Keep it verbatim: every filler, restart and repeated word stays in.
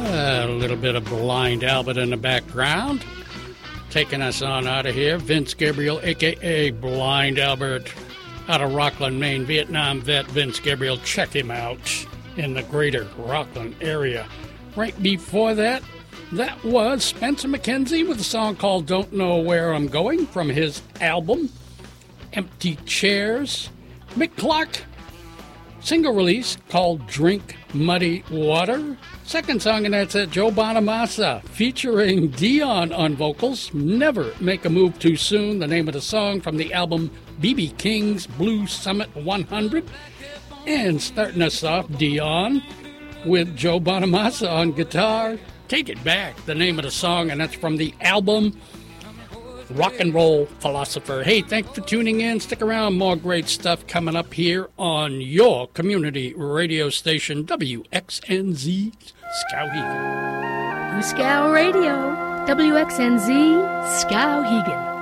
A little bit of Blind Albert in the background. Taking us on out of here, Vince Gabriel, a k a. Blind Albert, out of Rockland, Maine. Vietnam vet Vince Gabriel. Check him out in the greater Rockland area. Right before that, that was Spencer McKenzie with a song called Don't Know Where I'm Going from his album Empty Chairs. Mick Clark, single release called Drink Muddy Water. Second song, and that's it, Joe Bonamassa featuring Dion on vocals. Never Make a Move Too Soon, the name of the song from the album B B King's Blue Summit one hundred. And starting us off, Dion with Joe Bonamassa on guitar. Take It Back, the name of the song, and that's from the album Rock and Roll Philosopher. Hey, thanks for tuning in. Stick around. More great stuff coming up here on your community radio station, W X N Z Skowhegan. Scow Radio, W X N Z Skowhegan.